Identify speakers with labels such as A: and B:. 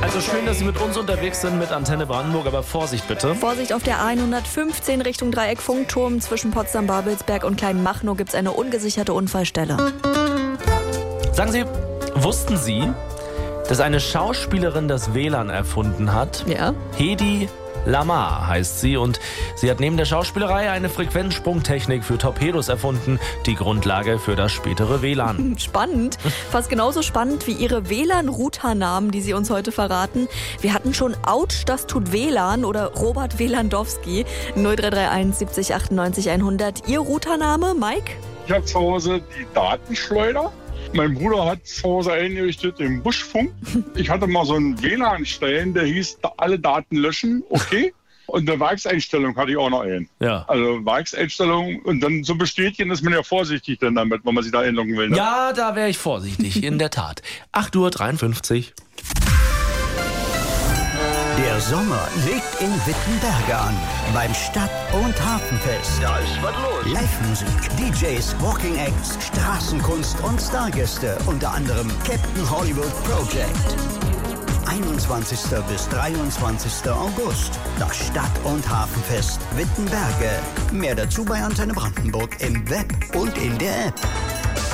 A: Also schön, dass Sie mit uns unterwegs sind mit Antenne Brandenburg, aber Vorsicht bitte.
B: Vorsicht, auf der 115 Richtung Dreieck-Funkturm zwischen Potsdam-Babelsberg und Kleinmachnow gibt es eine ungesicherte Unfallstelle.
A: Sagen Sie, wussten Sie, dass eine Schauspielerin das WLAN erfunden hat?
B: Ja.
A: Hedi Lamar heißt sie und sie hat neben der Schauspielerei eine Frequenzsprungtechnik für Torpedos erfunden, die Grundlage für das spätere WLAN.
B: Spannend. Fast genauso spannend wie ihre WLAN-Routernamen, die sie uns heute verraten. Wir hatten schon Autsch, das tut WLAN oder Robert Wlandowski. 0331 70 98 100. Ihr Routername, Mike?
C: Ich habe zu Hause die Datenschleuder. Mein Bruder hat zu Hause eingerichtet den Buschfunk. Ich hatte mal so einen WLAN-Stellen, der hieß alle Daten löschen, okay. Und eine Werkseinstellung hatte ich auch noch einen.
A: Ja.
C: Also Werkseinstellung und dann so bestätigen ist man ja vorsichtig dann damit, wenn man sich da einloggen will. Ne?
A: Ja, da wäre ich vorsichtig, in der Tat. 8:53 Uhr.
D: Der Sommer legt in Wittenberge an. Beim Stadt- und Hafenfest.
E: Da ist was los.
D: Live-Musik, DJs, Walking Acts, Straßenkunst und Stargäste. Unter anderem Captain Hollywood Project. 21. bis 23. August. Das Stadt- und Hafenfest Wittenberge. Mehr dazu bei Antenne Brandenburg im Web und in der App.